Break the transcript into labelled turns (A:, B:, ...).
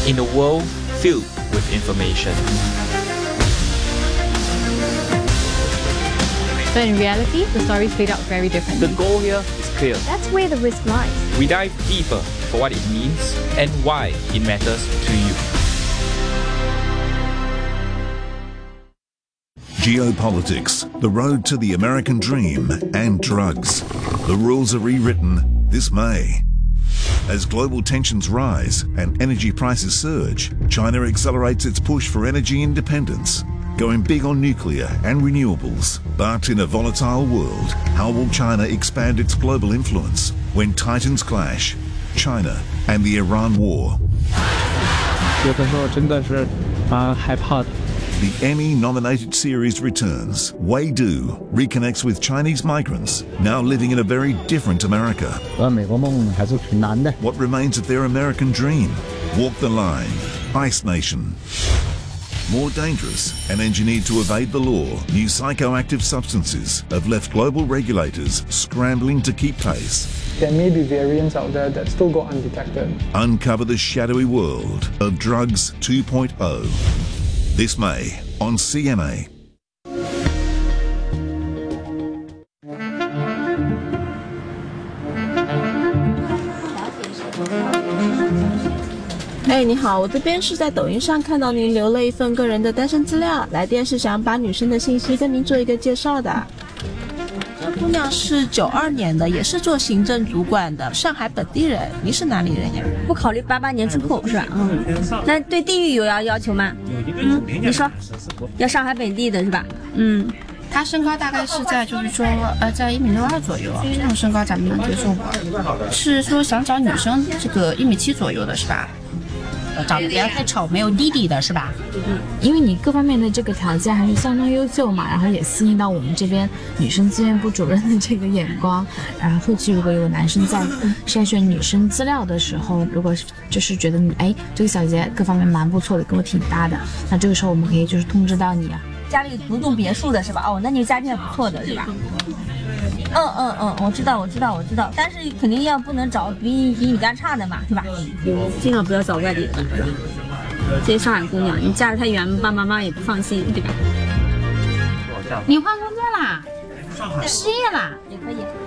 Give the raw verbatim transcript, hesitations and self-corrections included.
A: in a world filled with information.
B: But in reality, the stories played out very differently.
A: The goal here is clear.
C: That's where the risk lies.
A: We dive deeper for what it means and why it matters to you.
D: Geopolitics, the road to the American dream, and drugs. The rules are rewritten this May. As global tensions rise and energy prices surge, China accelerates its push for energy independence, going big on nuclear and renewables. But in a volatile world, how will China expand its global influence when titans clash? China and the Iran war.
E: 有的时候真的是蛮害怕的。
D: The Emmy-nominated series returns. Wei Du reconnects with Chinese migrants, now living in a very different America.
E: 我美国梦还是挺难的。
D: What remains of their American dream? Walk the line. Ice Nation. More dangerous and engineered to evade the law, new psychoactive substances have left global regulators scrambling to keep pace.
F: There may be variants out there that still go undetected.
D: Uncover the shadowy world of Drugs two point oh. This May on C M A.
G: 哎，你好，我这边是在抖音上看到您留了一份个人的单身资料，来电是想把女生的信息跟您做一个介绍的。这姑娘是九二年的，也是做行政主管的，上海本地人。您是哪里人呀？
C: 不考虑八八年之后是吧？嗯，那对地域有要要求吗？嗯，你说，要上海本地的是吧？嗯。
H: 他身高大概是在，就是说，呃，在一米六二左右，这种身高咱们能接受吗？是说想找女生这个一米七左右的是吧？
I: 长得不要太丑，没有弟弟的是吧？
J: 嗯，因为你各方面的这个条件还是相当优秀嘛，然后也吸引到我们这边女生资源部主任的这个眼光。然后后期如果有男生在筛选女生资料的时候，如果就是觉得你哎这个小姐姐各方面蛮不错的，跟我挺搭的，那这个时候我们可以就是通知到你啊。
C: 家里独栋别墅的是吧？哦，那你家境还不错的是吧？嗯嗯嗯，我知道我知道我知道，但是肯定要不能找比比你家差的嘛，是吧？
I: 尽量不要找外地的，是吧？这些上海姑娘，你嫁得太远，爸爸妈妈也不放心，对吧？你换工作啦？失业啦？
C: 也可以。